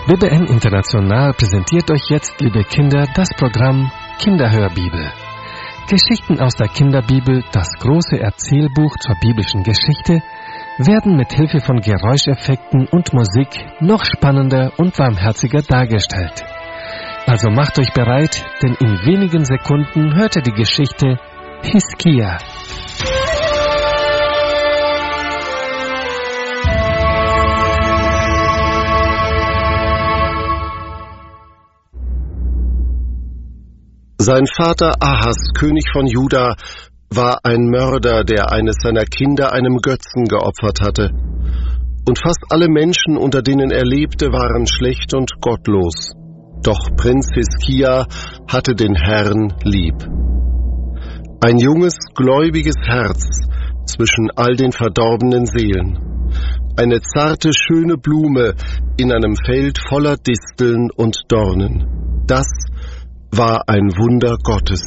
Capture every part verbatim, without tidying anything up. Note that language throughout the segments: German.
B B N International präsentiert euch jetzt, liebe Kinder, das Programm Kinderhörbibel. Geschichten aus der Kinderbibel, das große Erzählbuch zur biblischen Geschichte, werden mit Hilfe von Geräuscheffekten und Musik noch spannender und warmherziger dargestellt. Also macht euch bereit, denn in wenigen Sekunden hört ihr die Geschichte Hiskia. Sein Vater Ahas, König von Juda, war ein Mörder, der eines seiner Kinder einem Götzen geopfert hatte. Und fast alle Menschen, unter denen er lebte, waren schlecht und gottlos. Doch Prinz Hiskia hatte den Herrn lieb. Ein junges, gläubiges Herz zwischen all den verdorbenen Seelen. Eine zarte, schöne Blume in einem Feld voller Disteln und Dornen. Das war ein Wunder Gottes.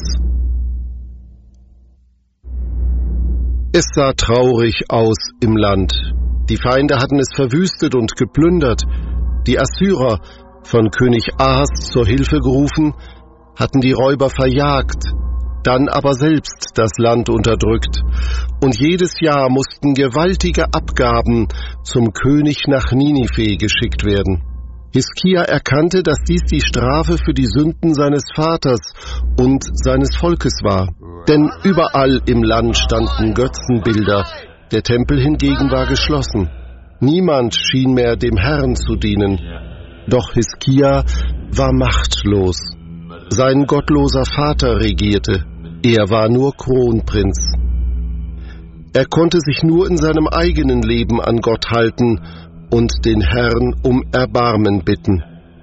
Es sah traurig aus im Land. Die Feinde hatten es verwüstet und geplündert. Die Assyrer, von König Ahas zur Hilfe gerufen, hatten die Räuber verjagt, dann aber selbst das Land unterdrückt. Und jedes Jahr mussten gewaltige Abgaben zum König nach Ninive geschickt werden. Hiskia erkannte, dass dies die Strafe für die Sünden seines Vaters und seines Volkes war. Denn überall im Land standen Götzenbilder, der Tempel hingegen war geschlossen. Niemand schien mehr dem Herrn zu dienen. Doch Hiskia war machtlos. Sein gottloser Vater regierte. Er war nur Kronprinz. Er konnte sich nur in seinem eigenen Leben an Gott halten und den Herrn um Erbarmen bitten.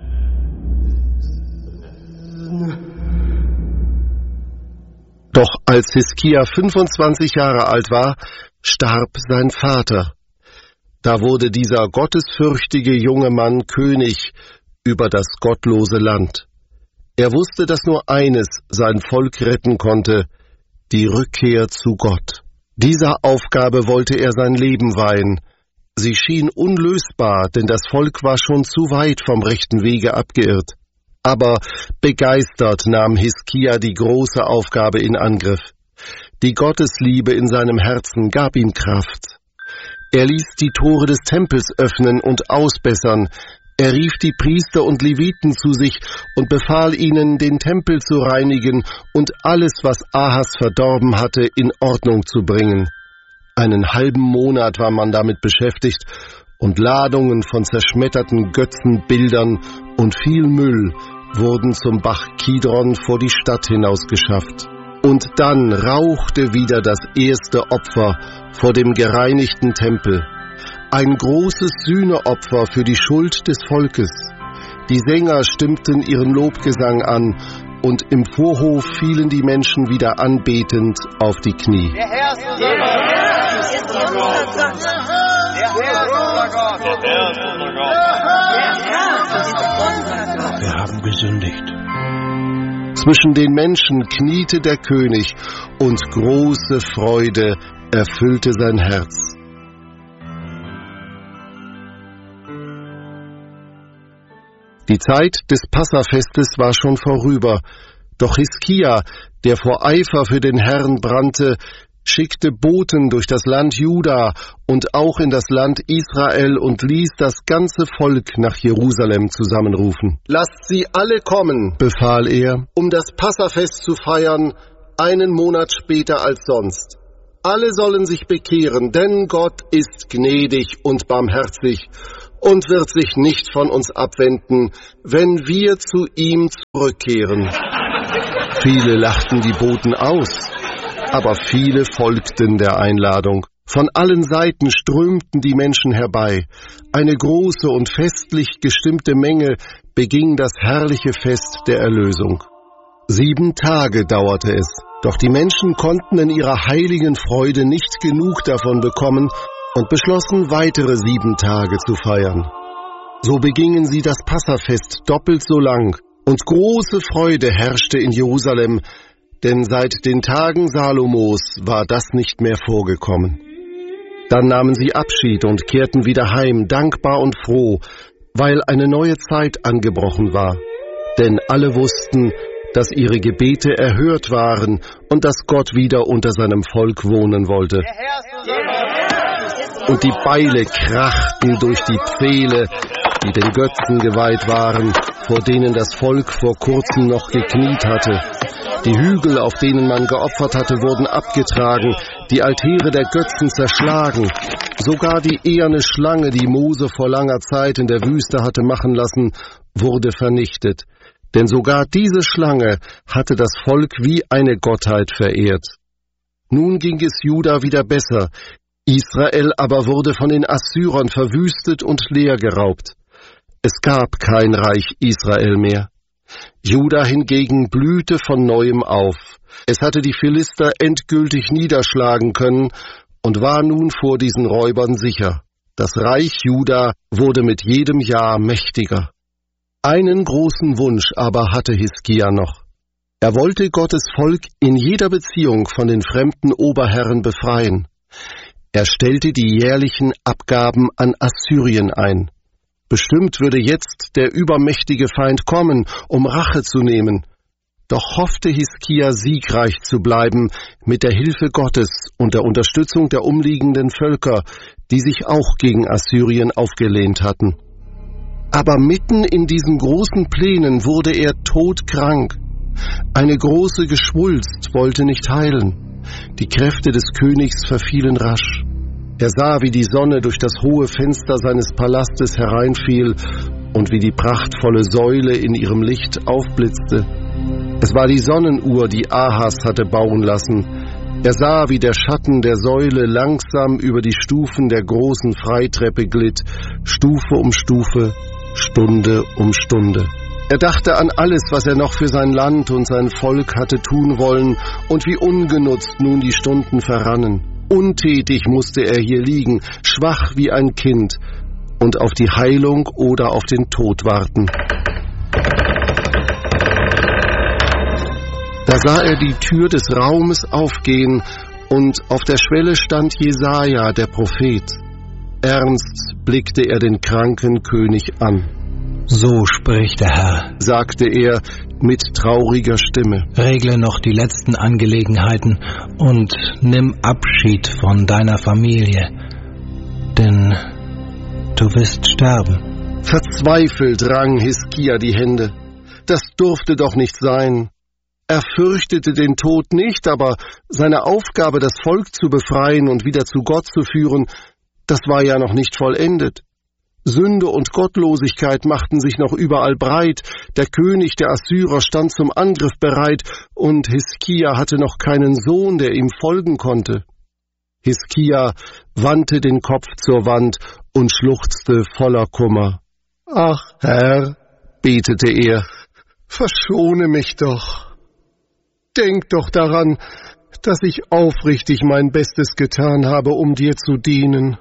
Doch als Hiskia fünfundzwanzig Jahre alt war, starb sein Vater. Da wurde dieser gottesfürchtige junge Mann König über das gottlose Land. Er wusste, dass nur eines sein Volk retten konnte, die Rückkehr zu Gott. Dieser Aufgabe wollte er sein Leben weihen. Sie schien unlösbar, denn das Volk war schon zu weit vom rechten Wege abgeirrt. Aber begeistert nahm Hiskia die große Aufgabe in Angriff. Die Gottesliebe in seinem Herzen gab ihm Kraft. Er ließ die Tore des Tempels öffnen und ausbessern. Er rief die Priester und Leviten zu sich und befahl ihnen, den Tempel zu reinigen und alles, was Ahas verdorben hatte, in Ordnung zu bringen. Einen halben Monat war man damit beschäftigt und Ladungen von zerschmetterten Götzenbildern und viel Müll wurden zum Bach Kidron vor die Stadt hinausgeschafft. Und dann rauchte wieder das erste Opfer vor dem gereinigten Tempel. Ein großes Sühneopfer für die Schuld des Volkes. Die Sänger stimmten ihren Lobgesang an und im Vorhof fielen die Menschen wieder anbetend auf die Knie. Der Herr ist unser Gott. Der Herr ist unser Gott. Der Herr ist unser Gott. Wir haben gesündigt. Zwischen den Menschen kniete der König und große Freude erfüllte sein Herz. Die Zeit des Passafestes war schon vorüber, doch Hiskia, der vor Eifer für den Herrn brannte, schickte Boten durch das Land Juda und auch in das Land Israel und ließ das ganze Volk nach Jerusalem zusammenrufen. »Lasst sie alle kommen«, befahl er, »um das Passafest zu feiern, einen Monat später als sonst. Alle sollen sich bekehren, denn Gott ist gnädig und barmherzig und wird sich nicht von uns abwenden, wenn wir zu ihm zurückkehren.« Viele lachten die Boten aus, aber viele folgten der Einladung. Von allen Seiten strömten die Menschen herbei. Eine große und festlich gestimmte Menge beging das herrliche Fest der Erlösung. Sieben Tage dauerte es, doch die Menschen konnten in ihrer heiligen Freude nicht genug davon bekommen und beschlossen, weitere sieben Tage zu feiern. So begingen sie das Passafest doppelt so lang, und große Freude herrschte in Jerusalem, denn seit den Tagen Salomos war das nicht mehr vorgekommen. Dann nahmen sie Abschied und kehrten wieder heim, dankbar und froh, weil eine neue Zeit angebrochen war. Denn alle wussten, dass ihre Gebete erhört waren und dass Gott wieder unter seinem Volk wohnen wollte. Und die Beile krachten durch die Pfähle, die den Götzen geweiht waren, vor denen das Volk vor kurzem noch gekniet hatte. Die Hügel, auf denen man geopfert hatte, wurden abgetragen, die Altäre der Götzen zerschlagen. Sogar die eherne Schlange, die Mose vor langer Zeit in der Wüste hatte machen lassen, wurde vernichtet. Denn sogar diese Schlange hatte das Volk wie eine Gottheit verehrt. Nun ging es Juda wieder besser. Israel aber wurde von den Assyrern verwüstet und leergeraubt. Es gab kein Reich Israel mehr. Juda hingegen blühte von neuem auf. Es hatte die Philister endgültig niederschlagen können und war nun vor diesen Räubern sicher. Das Reich Juda wurde mit jedem Jahr mächtiger. Einen großen Wunsch aber hatte Hiskia noch. Er wollte Gottes Volk in jeder Beziehung von den fremden Oberherren befreien. Er stellte die jährlichen Abgaben an Assyrien ein. Bestimmt würde jetzt der übermächtige Feind kommen, um Rache zu nehmen. Doch hoffte Hiskia, siegreich zu bleiben, mit der Hilfe Gottes und der Unterstützung der umliegenden Völker, die sich auch gegen Assyrien aufgelehnt hatten. Aber mitten in diesen großen Plänen wurde er todkrank. Eine große Geschwulst wollte nicht heilen. Die Kräfte des Königs verfielen rasch. Er sah, wie die Sonne durch das hohe Fenster seines Palastes hereinfiel und wie die prachtvolle Säule in ihrem Licht aufblitzte. Es war die Sonnenuhr, die Ahas hatte bauen lassen. Er sah, wie der Schatten der Säule langsam über die Stufen der großen Freitreppe glitt, Stufe um Stufe, Stunde um Stunde. Er dachte an alles, was er noch für sein Land und sein Volk hatte tun wollen und wie ungenutzt nun die Stunden verrannen. Untätig musste er hier liegen, schwach wie ein Kind, und auf die Heilung oder auf den Tod warten. Da sah er die Tür des Raumes aufgehen, und auf der Schwelle stand Jesaja, der Prophet. Ernst blickte er den kranken König an. So spricht der Herr, sagte er mit trauriger Stimme. Regle noch die letzten Angelegenheiten und nimm Abschied von deiner Familie, denn du wirst sterben. Verzweifelt rang Hiskia die Hände. Das durfte doch nicht sein. Er fürchtete den Tod nicht, aber seine Aufgabe, das Volk zu befreien und wieder zu Gott zu führen, das war ja noch nicht vollendet. Sünde und Gottlosigkeit machten sich noch überall breit, der König der Assyrer stand zum Angriff bereit, und Hiskia hatte noch keinen Sohn, der ihm folgen konnte. Hiskia wandte den Kopf zur Wand und schluchzte voller Kummer. »Ach, Herr«, betete er, »verschone mich doch. Denk doch daran, dass ich aufrichtig mein Bestes getan habe, um dir zu dienen.«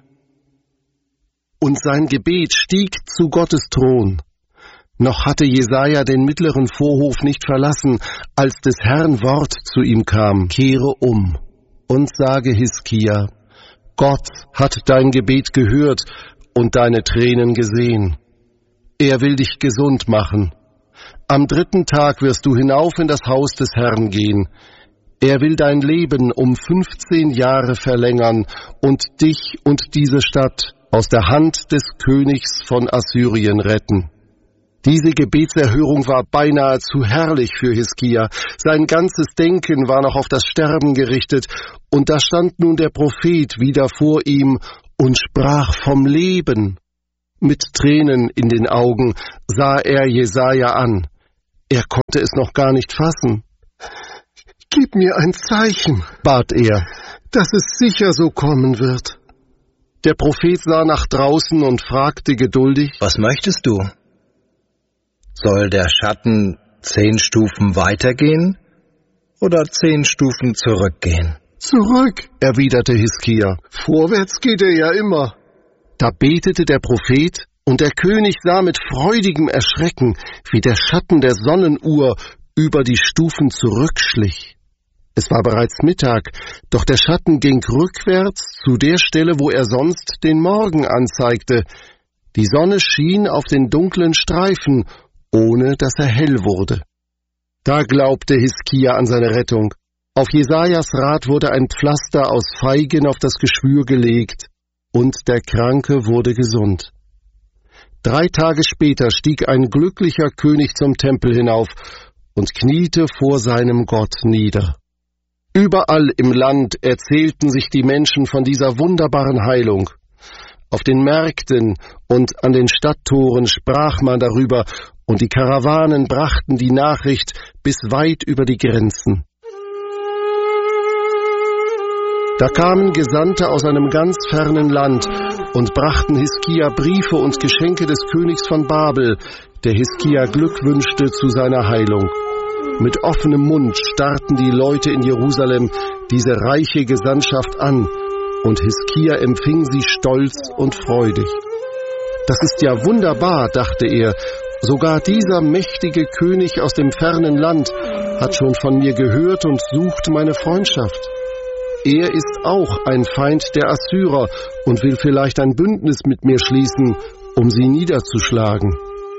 Und sein Gebet stieg zu Gottes Thron. Noch hatte Jesaja den mittleren Vorhof nicht verlassen, als des Herrn Wort zu ihm kam. Kehre um und sage Hiskia, Gott hat dein Gebet gehört und deine Tränen gesehen. Er will dich gesund machen. Am dritten Tag wirst du hinauf in das Haus des Herrn gehen. Er will dein Leben um fünfzehn Jahre verlängern und dich und diese Stadt aus der Hand des Königs von Assyrien retten. Diese Gebetserhörung war beinahe zu herrlich für Hiskia. Sein ganzes Denken war noch auf das Sterben gerichtet, und da stand nun der Prophet wieder vor ihm und sprach vom Leben. Mit Tränen in den Augen sah er Jesaja an. Er konnte es noch gar nicht fassen. »Gib mir ein Zeichen«, bat er, »dass es sicher so kommen wird.« Der Prophet sah nach draußen und fragte geduldig, »Was möchtest du? Soll der Schatten zehn Stufen weitergehen oder zehn Stufen zurückgehen?« »Zurück«, erwiderte Hiskia, »vorwärts geht er ja immer.« Da betete der Prophet, und der König sah mit freudigem Erschrecken, wie der Schatten der Sonnenuhr über die Stufen zurückschlich. Es war bereits Mittag, doch der Schatten ging rückwärts zu der Stelle, wo er sonst den Morgen anzeigte. Die Sonne schien auf den dunklen Streifen, ohne dass er hell wurde. Da glaubte Hiskia an seine Rettung. Auf Jesajas Rat wurde ein Pflaster aus Feigen auf das Geschwür gelegt, und der Kranke wurde gesund. Drei Tage später stieg ein glücklicher König zum Tempel hinauf und kniete vor seinem Gott nieder. Überall im Land erzählten sich die Menschen von dieser wunderbaren Heilung. Auf den Märkten und an den Stadttoren sprach man darüber, und die Karawanen brachten die Nachricht bis weit über die Grenzen. Da kamen Gesandte aus einem ganz fernen Land und brachten Hiskia Briefe und Geschenke des Königs von Babel, der Hiskia Glück wünschte zu seiner Heilung. Mit offenem Mund starrten die Leute in Jerusalem diese reiche Gesandtschaft an, und Hiskia empfing sie stolz und freudig. Das ist ja wunderbar, dachte er, sogar dieser mächtige König aus dem fernen Land hat schon von mir gehört und sucht meine Freundschaft. Er ist auch ein Feind der Assyrer und will vielleicht ein Bündnis mit mir schließen, um sie niederzuschlagen.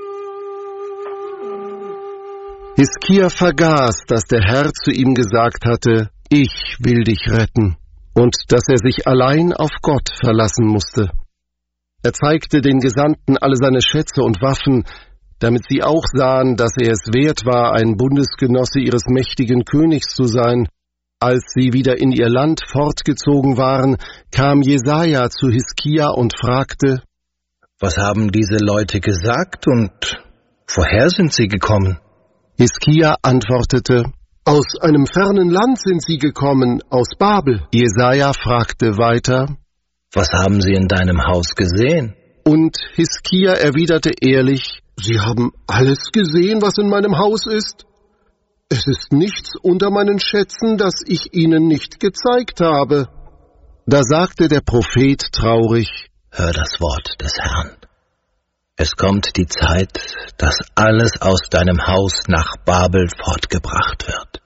Hiskia vergaß, dass der Herr zu ihm gesagt hatte, ich will dich retten, und dass er sich allein auf Gott verlassen musste. Er zeigte den Gesandten alle seine Schätze und Waffen, damit sie auch sahen, dass er es wert war, ein Bundesgenosse ihres mächtigen Königs zu sein. Als sie wieder in ihr Land fortgezogen waren, kam Jesaja zu Hiskia und fragte, Was haben diese Leute gesagt und woher sind sie gekommen? Hiskia antwortete, Aus einem fernen Land sind sie gekommen, aus Babel. Jesaja fragte weiter, Was haben sie in deinem Haus gesehen? Und Hiskia erwiderte ehrlich, Sie haben alles gesehen, was in meinem Haus ist? Es ist nichts unter meinen Schätzen, das ich ihnen nicht gezeigt habe. Da sagte der Prophet traurig, Hör das Wort des Herrn. Es kommt die Zeit, dass alles aus deinem Haus nach Babel fortgebracht wird.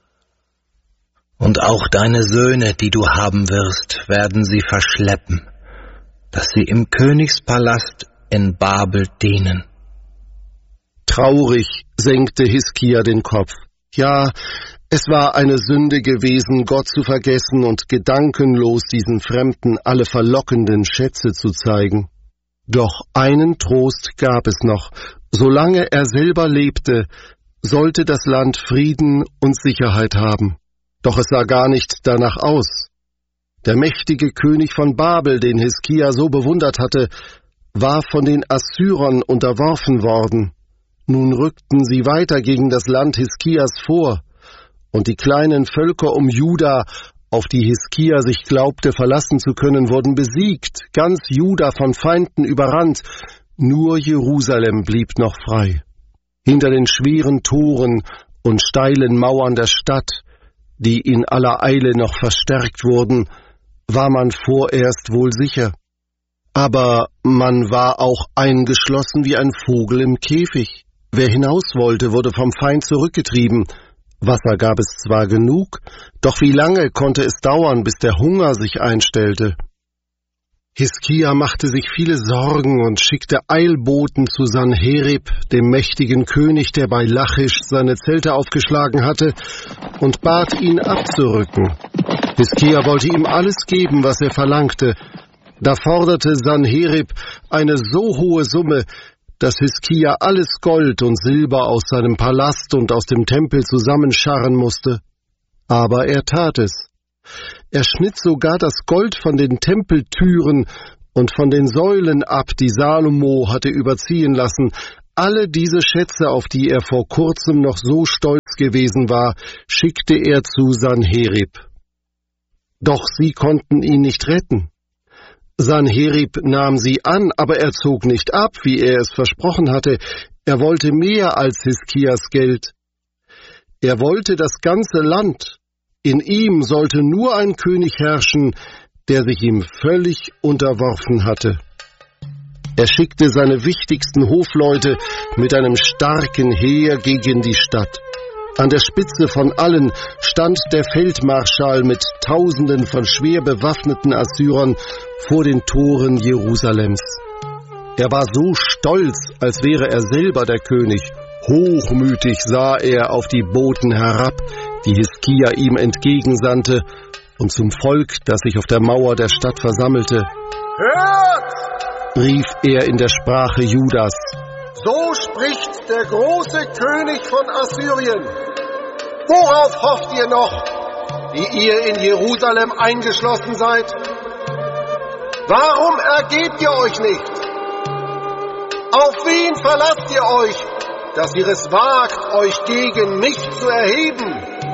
Und auch deine Söhne, die du haben wirst, werden sie verschleppen, dass sie im Königspalast in Babel dienen. Traurig senkte Hiskia den Kopf. Ja, es war eine Sünde gewesen, Gott zu vergessen und gedankenlos diesen Fremden alle verlockenden Schätze zu zeigen. Doch einen Trost gab es noch. Solange er selber lebte, sollte das Land Frieden und Sicherheit haben. Doch es sah gar nicht danach aus. Der mächtige König von Babel, den Hiskia so bewundert hatte, war von den Assyrern unterworfen worden. Nun rückten sie weiter gegen das Land Hiskias vor, und die kleinen Völker um Juda, auf die Hiskia sich glaubte verlassen zu können, wurden besiegt, ganz Juda von Feinden überrannt, nur Jerusalem blieb noch frei. Hinter den schweren Toren und steilen Mauern der Stadt, die in aller Eile noch verstärkt wurden, war man vorerst wohl sicher. Aber man war auch eingeschlossen wie ein Vogel im Käfig. Wer hinaus wollte, wurde vom Feind zurückgetrieben. Wasser gab es zwar genug, doch wie lange konnte es dauern, bis der Hunger sich einstellte? Hiskia machte sich viele Sorgen und schickte Eilboten zu Sanherib, dem mächtigen König, der bei Lachisch seine Zelte aufgeschlagen hatte, und bat ihn abzurücken. Hiskia wollte ihm alles geben, was er verlangte. Da forderte Sanherib eine so hohe Summe, dass Hiskia alles Gold und Silber aus seinem Palast und aus dem Tempel zusammenscharren musste. Aber er tat es. Er schnitt sogar das Gold von den Tempeltüren und von den Säulen ab, die Salomo hatte überziehen lassen. Alle diese Schätze, auf die er vor kurzem noch so stolz gewesen war, schickte er zu Sanherib. Doch sie konnten ihn nicht retten. Sanherib nahm sie an, aber er zog nicht ab, wie er es versprochen hatte. Er wollte mehr als Hiskias Geld. Er wollte das ganze Land. In ihm sollte nur ein König herrschen, der sich ihm völlig unterworfen hatte. Er schickte seine wichtigsten Hofleute mit einem starken Heer gegen die Stadt. An der Spitze von allen stand der Feldmarschall mit Tausenden von schwer bewaffneten Assyrern vor den Toren Jerusalems. Er war so stolz, als wäre er selber der König. Hochmütig sah er auf die Boten herab, die Hiskia ihm entgegensandte, und zum Volk, das sich auf der Mauer der Stadt versammelte. Hört! Rief er in der Sprache Judas. So spricht der große König von Assyrien. Worauf hofft ihr noch, die ihr in Jerusalem eingeschlossen seid? Warum ergebt ihr euch nicht? Auf wen verlasst ihr euch, dass ihr es wagt, euch gegen mich zu erheben?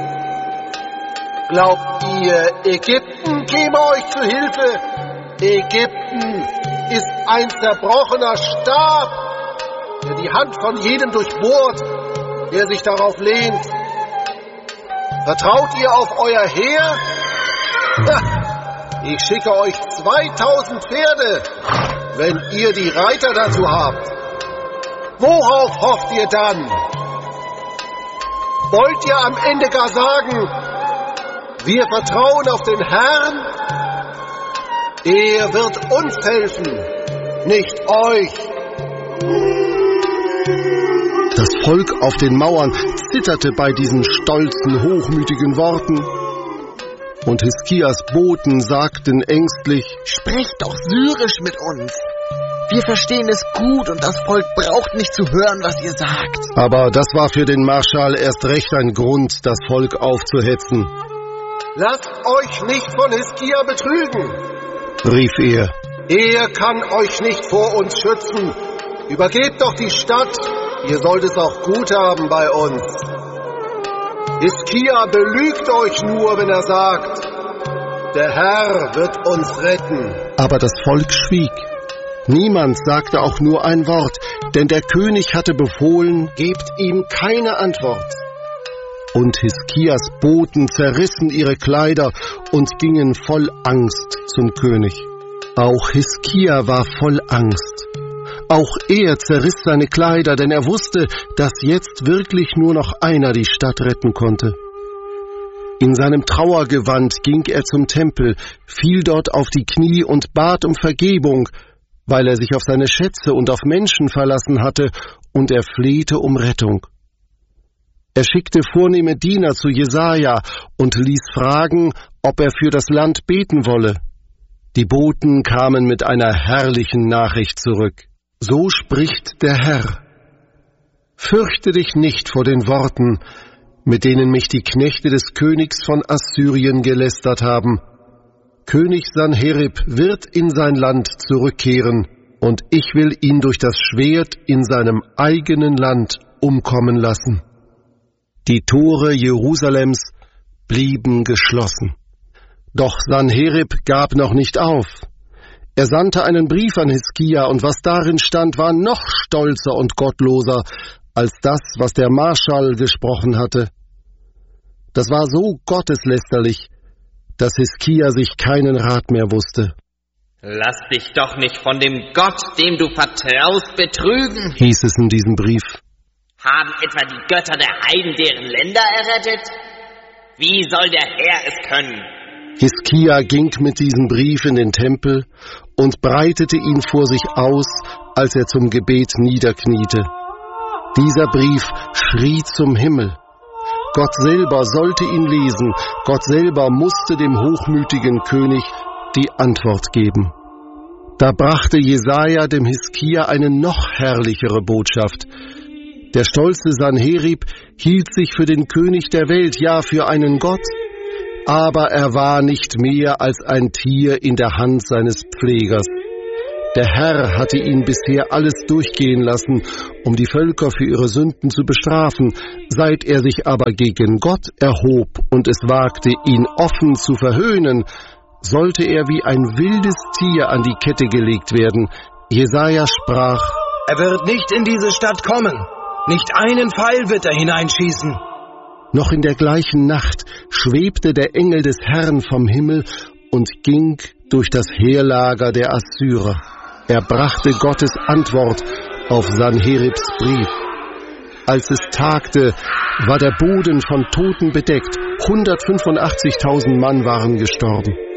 Glaubt ihr, Ägypten käme euch zu Hilfe? Ägypten ist ein zerbrochener Stab, der die Hand von jedem durchbohrt, der sich darauf lehnt. Vertraut ihr auf euer Heer? Ha, ich schicke euch zweitausend Pferde, wenn ihr die Reiter dazu habt. Worauf hofft ihr dann? Wollt ihr am Ende gar sagen, wir vertrauen auf den Herrn? Er wird uns helfen, nicht euch. Das Volk auf den Mauern zitterte bei diesen stolzen, hochmütigen Worten. Und Hiskias Boten sagten ängstlich: Sprecht doch Syrisch mit uns. Wir verstehen es gut und das Volk braucht nicht zu hören, was ihr sagt. Aber das war für den Marschall erst recht ein Grund, das Volk aufzuhetzen. Lasst euch nicht von Hiskia betrügen, rief er. Er kann euch nicht vor uns schützen. Übergebt doch die Stadt, ihr sollt es auch gut haben bei uns. Hiskia belügt euch nur, wenn er sagt, der Herr wird uns retten. Aber das Volk schwieg. Niemand sagte auch nur ein Wort, denn der König hatte befohlen, gebt ihm keine Antwort. Und Hiskias Boten zerrissen ihre Kleider und gingen voll Angst zum König. Auch Hiskia war voll Angst. Auch er zerriss seine Kleider, denn er wusste, dass jetzt wirklich nur noch einer die Stadt retten konnte. In seinem Trauergewand ging er zum Tempel, fiel dort auf die Knie und bat um Vergebung, weil er sich auf seine Schätze und auf Menschen verlassen hatte, und er flehte um Rettung. Er schickte vornehme Diener zu Jesaja und ließ fragen, ob er für das Land beten wolle. Die Boten kamen mit einer herrlichen Nachricht zurück. So spricht der Herr: Fürchte dich nicht vor den Worten, mit denen mich die Knechte des Königs von Assyrien gelästert haben. König Sanherib wird in sein Land zurückkehren, und ich will ihn durch das Schwert in seinem eigenen Land umkommen lassen. Die Tore Jerusalems blieben geschlossen. Doch Sanherib gab noch nicht auf. Er sandte einen Brief an Hiskia, und was darin stand, war noch stolzer und gottloser als das, was der Marschall gesprochen hatte. Das war so gotteslästerlich, dass Hiskia sich keinen Rat mehr wusste. Lass dich doch nicht von dem Gott, dem du vertraust, betrügen, hieß es in diesem Brief. Haben etwa die Götter der Heiden deren Länder errettet? Wie soll der Herr es können? Hiskia ging mit diesem Brief in den Tempel und breitete ihn vor sich aus, als er zum Gebet niederkniete. Dieser Brief schrie zum Himmel. Gott selber sollte ihn lesen, Gott selber musste dem hochmütigen König die Antwort geben. Da brachte Jesaja dem Hiskia eine noch herrlichere Botschaft. Der stolze Sanherib hielt sich für den König der Welt, ja für einen Gott, aber er war nicht mehr als ein Tier in der Hand seines Pflegers. Der Herr hatte ihn bisher alles durchgehen lassen, um die Völker für ihre Sünden zu bestrafen. Seit er sich aber gegen Gott erhob und es wagte, ihn offen zu verhöhnen, sollte er wie ein wildes Tier an die Kette gelegt werden. Jesaja sprach: Er wird nicht in diese Stadt kommen. Nicht einen Pfeil wird er hineinschießen. Noch in der gleichen Nacht schwebte der Engel des Herrn vom Himmel und ging durch das Heerlager der Assyrer. Er brachte Gottes Antwort auf Sanheribs Brief. Als es tagte, war der Boden von Toten bedeckt. hundertfünfundachtzigtausend Mann waren gestorben.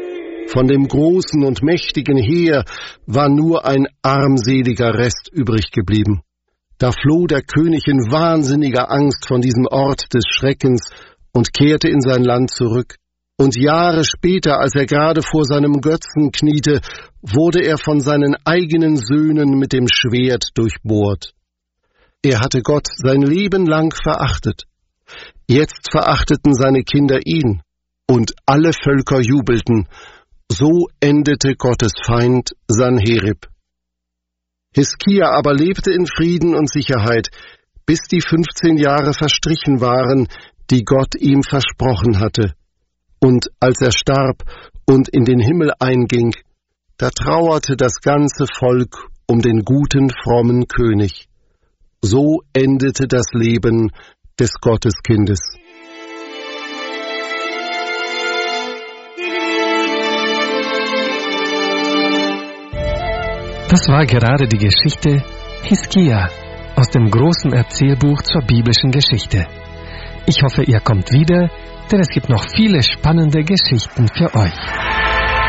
Von dem großen und mächtigen Heer war nur ein armseliger Rest übrig geblieben. Da floh der König in wahnsinniger Angst von diesem Ort des Schreckens und kehrte in sein Land zurück. Und Jahre später, als er gerade vor seinem Götzen kniete, wurde er von seinen eigenen Söhnen mit dem Schwert durchbohrt. Er hatte Gott sein Leben lang verachtet. Jetzt verachteten seine Kinder ihn, und alle Völker jubelten. So endete Gottes Feind Sanherib. Hiskia aber lebte in Frieden und Sicherheit, bis die fünfzehn Jahre verstrichen waren, die Gott ihm versprochen hatte. Und als er starb und in den Himmel einging, da trauerte das ganze Volk um den guten, frommen König. So endete das Leben des Gotteskindes. Das war gerade die Geschichte Hiskia aus dem großen Erzählbuch zur biblischen Geschichte. Ich hoffe, ihr kommt wieder, denn es gibt noch viele spannende Geschichten für euch.